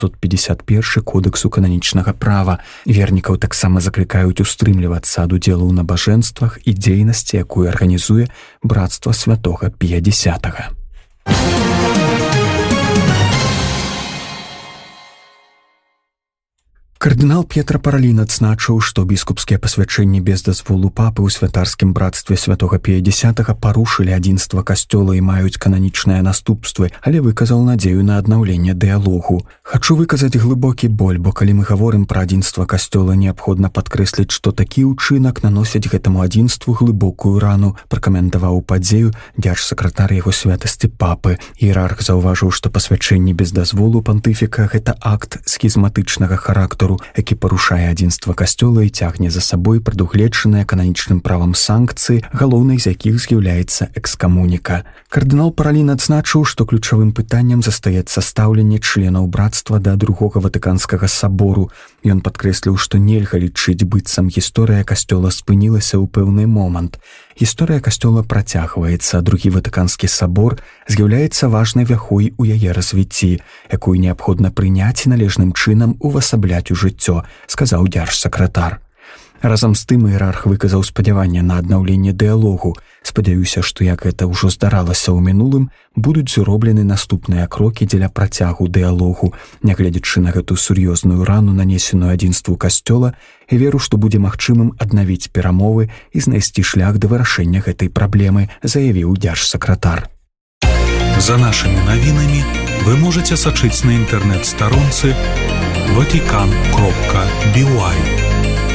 651 Кодэксу кананічнага права. Вернікаў таксама заклікаюць устрымлівацца ад удзелу ў набажэнствах і дзейнасці, якую арганізуе брацтва святога Пія X. Кардынал П'етра Паралін адзначыў, што біскупскія пасвячэнні без дазволу папы ў святарскім брацтве святога Пія X парушылі адзінства касцёла і маюць кананічныя наступствы, але выказаў надзею на аднаўленне дыялогу. «Хачу выказаць глыбокі боль, бо калі мы гаворым пра адзінства касцёла, неабходна падкрэсліць, што такі ўчынак наносіць гэтаму адзінству глыбокую рану», пракаментаваў падзею дзяржсакратар яго святасці папы. Іерарх заўважыў, што пасвячэнні без дазволу пантыфіка – гэта акт схізматычнага характару, які парушае адзінства касцёла і цягне за сабой прадугледжаныя кананічным правам санкцыі, галоўнай з якіх з'яўляецца экскамуніка. Кардынал Паралін адзначыў, што ключавым пытаннем застаецца стаўленне членаў брацтва да Другога Ватыканскага сабору. Ён падкрэсліў, што нельга лічыць быццам гісторыя касцёла спынілася ў пэўны момант. Гісторыя касцёла працягваецца, а Другі Ватыканскі сабор з'яўляецца важнай вяхой у яе развіцці, якую неабходна прыняць і належным чынам увасабляць у жыццё, сказаў дзяржсакратар. Разам з тым іерарх выказаў спадзяванне на аднаўленне дыялогу. «Спадзяюся, што як гэта ўжо здаралася ў мінулым, будуць зроблены наступныя крокі дзеля працягу дыялогу, нягледзячы на гэту сур'ёзную рану, нанесеную адзінству касцёла, і веру, што будзе магчымым аднавіць перамовы і знайсці шлях да вырашэння гэтай праблемы», заявіў дзяржсакратар. За нашымі навінамі вы можаце сачыць на інтэрнэт-старонцы vatican.by.